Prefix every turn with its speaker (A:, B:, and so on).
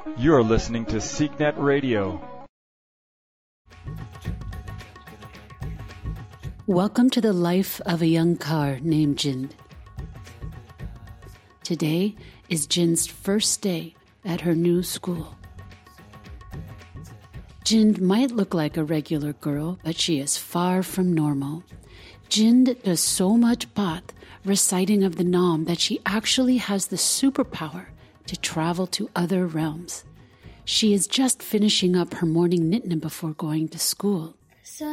A: You're listening to SeekNet Radio.
B: Welcome to the life of a young car named Jind. Today is Jind's first day at her new school. Jind might look like a regular girl, but she is far from normal. Jind does so much baat, reciting of the Naam, that she actually has the superpower to travel to other realms. She is just finishing up her morning nitna before going to school.